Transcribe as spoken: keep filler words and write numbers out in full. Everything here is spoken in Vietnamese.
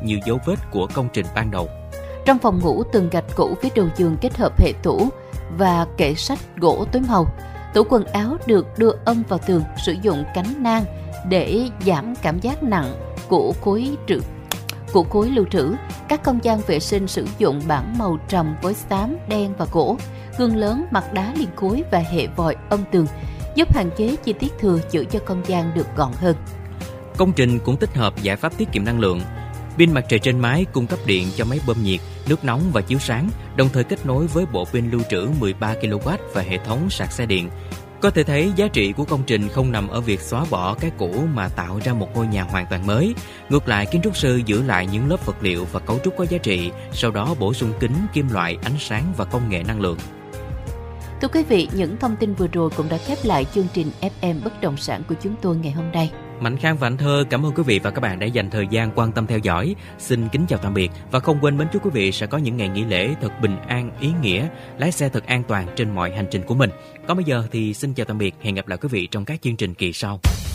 nhiều dấu vết của công trình ban đầu. Trong phòng ngủ, tường gạch cũ phía đầu giường kết hợp hệ tủ và kệ sách gỗ tối màu. Tủ quần áo được đưa âm vào tường, sử dụng cánh nang để giảm cảm giác nặng của khối trữ của khối lưu trữ. Các không gian vệ sinh sử dụng bảng màu trầm với xám, đen và gỗ, gương lớn, mặt đá liên khối và hệ vòi âm tường, giúp hạn chế chi tiết thừa, giữ cho không gian được gọn hơn. Công trình cũng tích hợp giải pháp tiết kiệm năng lượng. Pin mặt trời trên mái cung cấp điện cho máy bơm nhiệt, nước nóng và chiếu sáng, đồng thời kết nối với bộ pin lưu trữ mười ba ki lô oát và hệ thống sạc xe điện. Có thể thấy giá trị của công trình không nằm ở việc xóa bỏ cái cũ mà tạo ra một ngôi nhà hoàn toàn mới. Ngược lại, kiến trúc sư giữ lại những lớp vật liệu và cấu trúc có giá trị, sau đó bổ sung kính, kim loại, ánh sáng và công nghệ năng lượng. Thưa quý vị, những thông tin vừa rồi cũng đã khép lại chương trình ép em Bất động sản của chúng tôi ngày hôm nay. Mạnh Khang và Anh Thơ cảm ơn quý vị và các bạn đã dành thời gian quan tâm theo dõi. Xin kính chào tạm biệt và không quên mến chúc quý vị sẽ có những ngày nghỉ lễ thật bình an, ý nghĩa, lái xe thật an toàn trên mọi hành trình của mình. Còn bây giờ thì xin chào tạm biệt, hẹn gặp lại quý vị trong các chương trình kỳ sau.